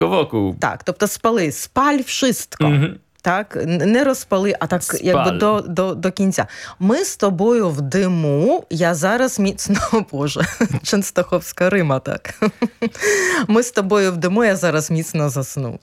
wokół. Tak, тобто спаль wszystko. Так, не розпали, а так якби до кінця. Ми з тобою в диму, я зараз міцно, Боже, Częstochowska Рима, так. Ми з тобою в диму, я зараз міцно засну.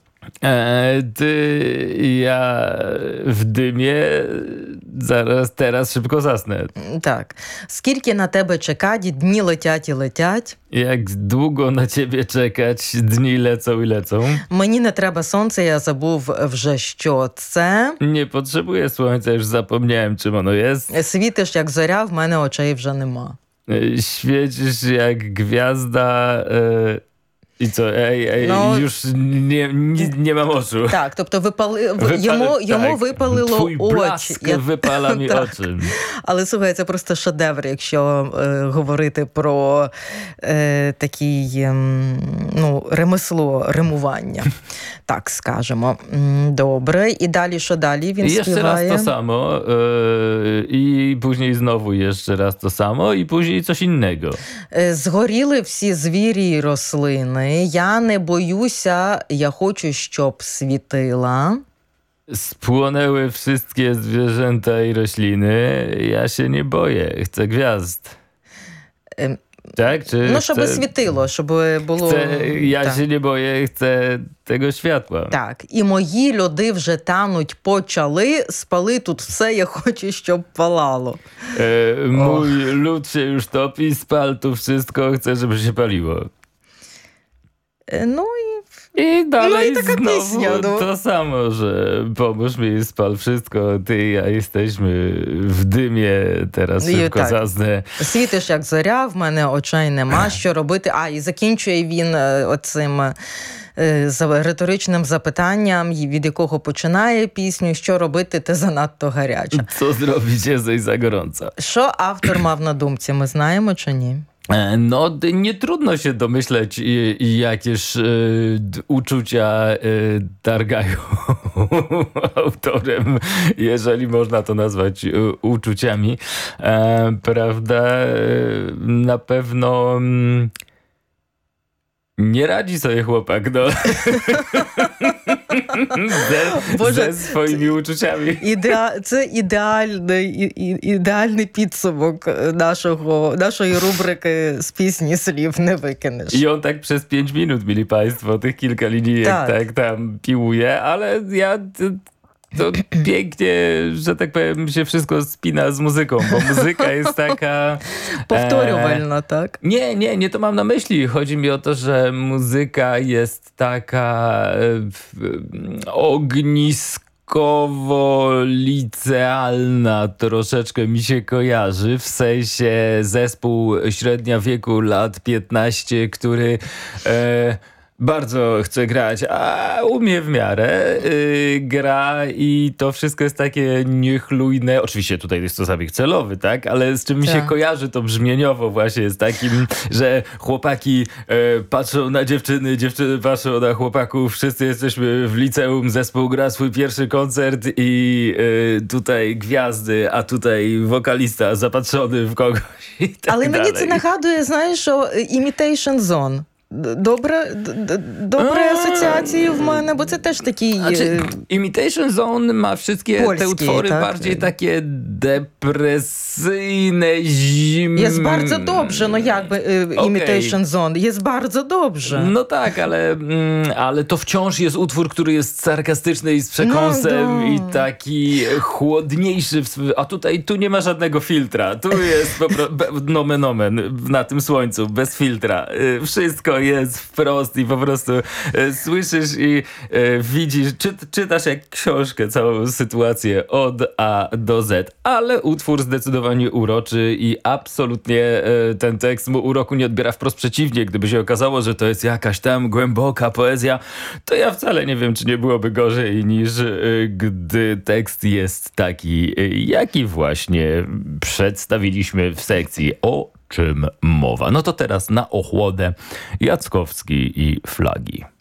Ja w dymie teraz szybko zasnę. Так. Скільки на тебе чекать, дні летять і летять. Jak długo na ciebie czekać, dni lecą i lecą. Мені не треба сонця, я забув вже, що це. Nie potrzebuję słońca, już zapomniałem, czym ono jest. Світиш, як зоря, в мене очей вже нема. Świecisz jak gwiazda... I co? Już nie mam oczu. Так, тобто йому випалило Twój очі. blask wypala mi oczy. Але, слухай, це просто шедевр, якщо говорити про такий, ремесло, римування. Так, скажемо. Добре. І далі, що далі він jeszcze співає? raz to samo i później znowu jeszcze raz to samo i później coś innego. Згоріли всі звірі й рослини. Я не боюся, я хочу, щоб світила. Spłonęły wszystkie zwierzęta i rośliny. Ja się nie boję. Chcę gwiazd. Tak? Czy щоб світило, щоб було... Ja się nie boję, chcę tego światła. Так. І мої льоди вже тануть почали. Спали тут все, я хочу, щоб палало. Mój lód się już topi, spal tu wszystko, chcę, żeby się paliło. I dalej taka znowu pieśnia, to samo, że pomóż mi, spal wszystko, ty i ja jesteśmy w dymie, teraz szybko zasnę. Світиш, як зоря, в мене очей нема, що робити. І закінчує він оцим риторичним запитанням, від якого починає пісню, що робити, ти занадто гаряча. Co zrobić, jesteś za gorąca. Що автор мав на думці, ми знаємо чи ні? No, nie trudno się domyśleć, jakież uczucia targają autorem, jeżeli można to nazwać uczuciami. Prawda? Na pewno nie radzi sobie chłopak, ze swoimi uczuciami. Це ідеальний підсумок нашої рубрики з пісні слів не викинеш. I on tak przez 5 minut, mili państwo, tych kilka linijek tak tam piłuje, ale ja... To pięknie, że tak powiem, się wszystko spina z muzyką, bo muzyka jest taka... Powtórywalna, tak? Nie to mam na myśli. Chodzi mi o to, że muzyka jest taka ogniskowo-licealna, troszeczkę mi się kojarzy, w sensie zespół średnia wieku lat 15, który... bardzo chce grać, a umie w miarę, gra i to wszystko jest takie niechlujne. Oczywiście tutaj jest to zabieg celowy, tak? Ale z czym mi się kojarzy to brzmieniowo właśnie jest takim, że chłopaki patrzą na dziewczyny, dziewczyny patrzą na chłopaków, wszyscy jesteśmy w liceum, zespół gra swój pierwszy koncert i tutaj gwiazdy, a tutaj wokalista zapatrzony w kogoś i tak Ale dalej. мені це нагадує, знаєш, що Imitation Zone. Dobre asocjacje w mnie, bo to też taki... Imitation Zone ma wszystkie polskie, te utwory bardziej takie depresyjne, zimne. Jest bardzo dobrze, Imitation Zone, jest bardzo dobrze. No tak, ale to wciąż jest utwór, który jest sarkastyczny i z przekąsem i taki chłodniejszy. A tu nie ma żadnego filtra. Tu jest nomen omen na tym słońcu, bez filtra. Wszystko jest wprost i po prostu słyszysz i widzisz, czytasz jak książkę całą sytuację od A do Z, ale utwór zdecydowanie uroczy i absolutnie ten tekst mu uroku nie odbiera, wprost przeciwnie. Gdyby się okazało, że to jest jakaś tam głęboka poezja, to ja wcale nie wiem, czy nie byłoby gorzej niż gdy tekst jest taki, jaki właśnie przedstawiliśmy w sekcji O czym mowa. No to teraz na ochłodę Jackowski i Flagi.